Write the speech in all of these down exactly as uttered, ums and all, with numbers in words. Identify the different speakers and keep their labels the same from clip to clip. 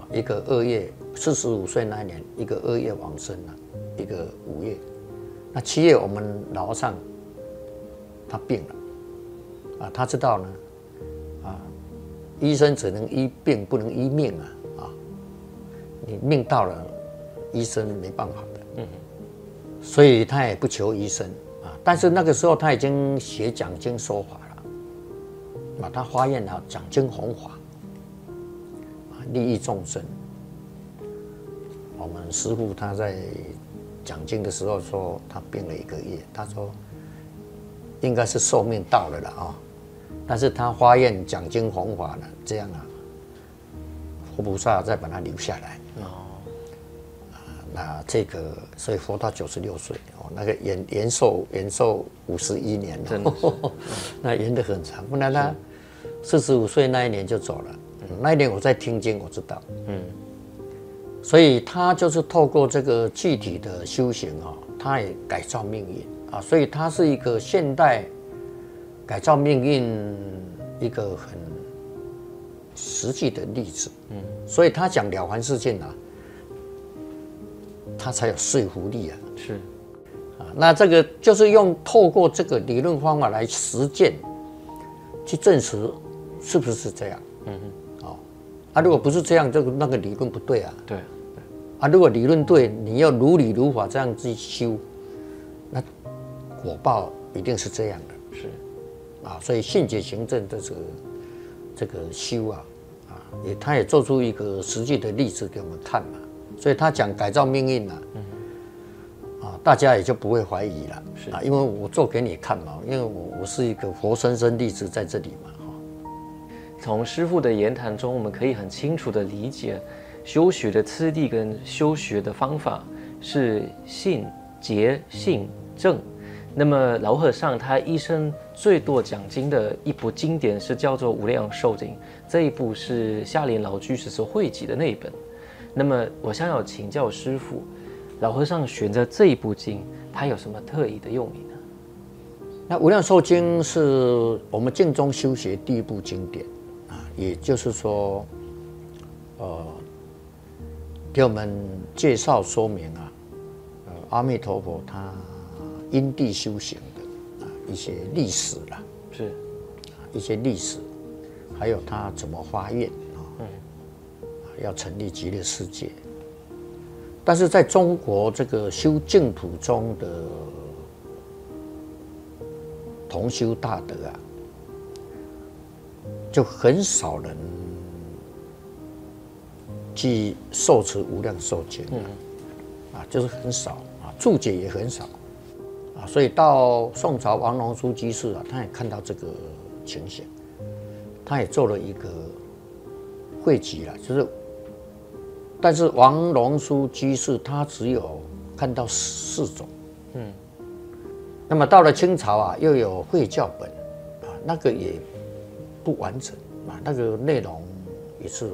Speaker 1: 一个二月四十五岁那一年，一个二月往生了，一个五月。那七月我们老和尚他病了，啊，他知道呢，啊，医生只能医病，不能医命啊，啊，你命到了，医生没办法的，嗯，所以他也不求医生啊。但是那个时候他已经学讲经说法了，啊，他发愿了讲经弘法，啊，利益众生。我们师父他在讲经的时候说，他病了一个月，他说应该是寿命到了了啊，但是他发愿讲经弘法呢，这样啊，佛菩萨再把他留下来。哦，啊，那这个所以活到九十六岁哦，那个延延寿延寿五十一年了，那延得很长。不然他四十五岁那一年就走了，嗯、那一年我在听经，我知道，嗯。所以他就是透过这个具体的修行啊，他也改造命运啊，所以他是一个现代改造命运一个很实际的例子。嗯，所以他讲了凡四境啊，他才有说服力啊。
Speaker 2: 是
Speaker 1: 啊，那这个就是用透过这个理论方法来实践，去证实是不是这样。嗯哼，哦，啊，如果不是这样，这个那个理论不对啊。
Speaker 2: 对。
Speaker 1: 啊，如果理论对，你要如理如法这样去修，那果报一定是这样的。
Speaker 2: 是，
Speaker 1: 啊，所以信解行证的这个这个修啊，啊，也他也做出一个实际的例子给我们看嘛。所以他讲改造命运啊，嗯、啊，大家也就不会怀疑了。是啊，因为我做给你看嘛，因为我我是一个活生生例子在这里嘛。哈，
Speaker 2: 从师父的言谈中，我们可以很清楚的理解。修学的次第跟修学的方法是信、解、信、证。那么老和尚他一生最多讲经的一部经典是叫做《无量寿经》，这一部是夏莲老居士所汇集的那一本。那么我想要请教师父，老和尚选择这一部经，它有什么特异的用意呢？
Speaker 1: 那《无量寿经》是我们净宗修学第一部经典啊，也就是说，呃。给我们介绍说明啊，呃，阿弥陀佛他因地修行的啊一些历史啦，
Speaker 2: 是
Speaker 1: 啊一些历史，还有他怎么发愿啊，嗯，要成立极乐世界。但是在中国这个修净土中的同修大德啊，就很少人去受持无量寿经，嗯，啊，就是很少啊，注解也很少，啊，所以到宋朝王龙书居士啊，他也看到这个情形，他也做了一个汇集了，就是，但是王龙书居士他只有看到四种，嗯，那么到了清朝啊，又有会教本，啊，那个也不完整啊，那个内容也是。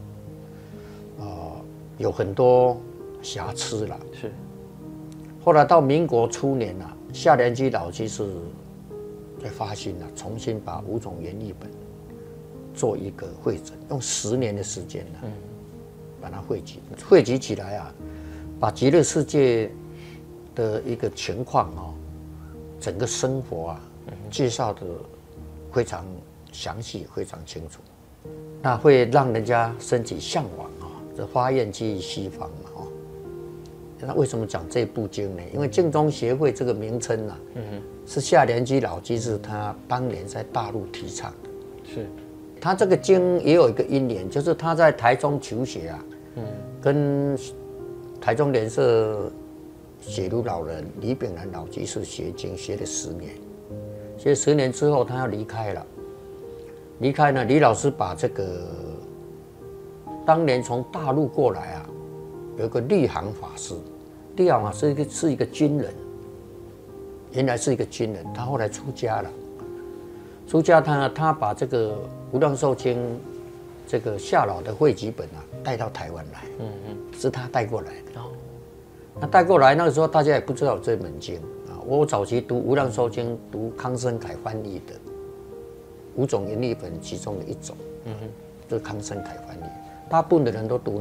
Speaker 1: 有很多瑕疵了，
Speaker 2: 是。
Speaker 1: 后来到民国初年啊，夏莲居老居士在发心了，重新把五种原译本做一个汇整，用十年的时间呢，嗯，把它汇集，汇集起来啊，把极乐世界的一个情况哦，整个生活啊，介绍的非常详细，非常清楚，那会让人家升起向往啊。这发愿去西方嘛，哦，那为什么讲这部经呢？因为净宗协会这个名称啊，嗯，是夏莲居老居士他当年在大陆提倡的。
Speaker 2: 是，
Speaker 1: 他这个经也有一个因缘，就是他在台中求学啊，嗯，跟台中莲社写如老人李炳南老居士学经，学了十年，学十年之后他要离开了，离开呢，李老师把这个。当年从大陆过来啊，有一个立行法师，立行法师一个是一个军人，原来是一个军人，他后来出家了。出家他他把这个《无量寿经》这个夏老的汇集本啊带到台湾来，嗯嗯，是他带过来的。哦，那带过来那个时候大家也不知道有这本经啊。我早期读《无量寿经》，读康生凯翻译的五种原译本其中的一种，嗯哼，就是康生凯翻译。大部分的人都读